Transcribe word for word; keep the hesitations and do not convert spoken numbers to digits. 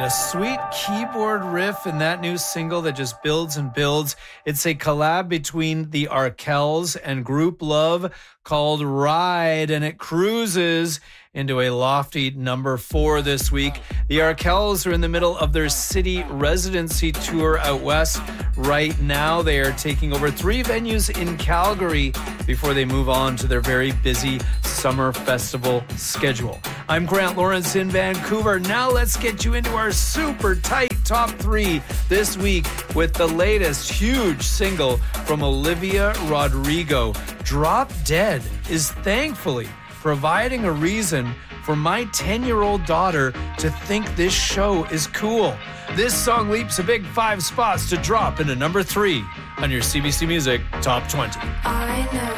A sweet keyboard riff in that new single that just builds and builds. It's a collab between the Arkells and Group Love called Ride, and it cruises into a lofty number four this week. The Arkells are in the middle of their city residency tour out west right now. They are taking over three venues in Calgary before they move on to their very busy summer festival schedule. I'm Grant Lawrence in Vancouver. Now let's get you into our super tight top three this week with the latest huge single from Olivia Rodrigo. Drop Dead is thankfully providing a reason for my ten-year-old daughter to think this show is cool. This song leaps a big five spots to drop into number three on your C B C Music Top twenty. I know